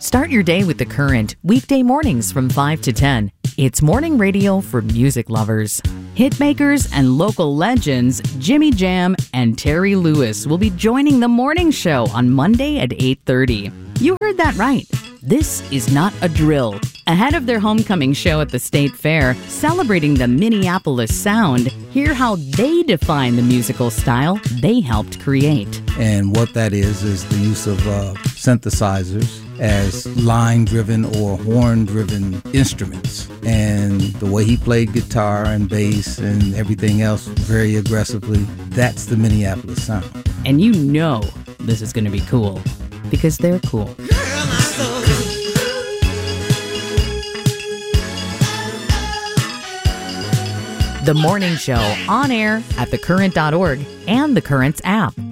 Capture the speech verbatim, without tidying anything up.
Start your day with The Current, weekday mornings from five to ten. It's morning radio for music lovers. Hitmakers and local legends Jimmy Jam and Terry Lewis will be joining the morning show on Monday at eight thirty. You heard that right. This is not a drill. Ahead of their homecoming show at the State Fair, celebrating the Minneapolis sound, hear how they define the musical style they helped create. And what that is, is the use of uh, synthesizers as line-driven or horn-driven instruments. And the way he played guitar and bass and everything else very aggressively, that's the Minneapolis sound. And you know this is going to be cool, because they're cool. The Morning Show, on air at the current dot org and The Current's app.